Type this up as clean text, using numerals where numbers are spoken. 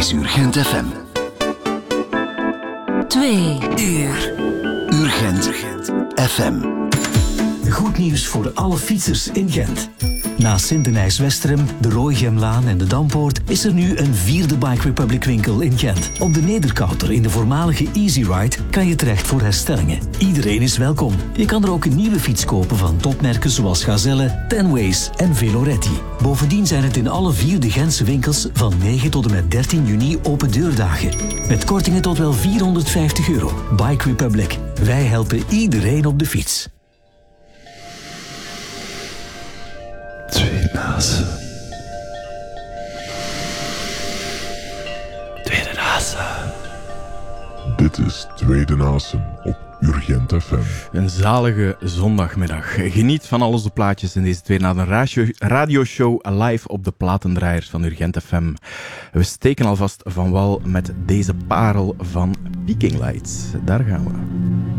is Urgent FM. 2 uur. Urgent FM. Goed nieuws voor alle fietsers in Gent. Na Sint-Denijs-Westerem, de Rooigemlaan en de Dampoort is er nu een vierde Bike Republic winkel in Gent. Op de Nederkouter in de voormalige Easy Ride kan je terecht voor herstellingen. Iedereen is welkom. Je kan er ook een nieuwe fiets kopen van topmerken zoals Gazelle, Tenways en Veloretti. Bovendien zijn het in alle vier de Gentse winkels van 9 tot en met 13 juni open deurdagen. Met kortingen tot wel €450. Bike Republic. Wij helpen iedereen op de fiets. Twee nazen. Tweede nazen. Dit is Tweede Nasen op Urgent FM. Een zalige zondagmiddag. Geniet van al onze plaatjes in deze Tweede Nasen radioshow live op de platendraaiers van Urgent FM. We steken alvast van wal met deze parel van Peking Lights. Daar gaan we.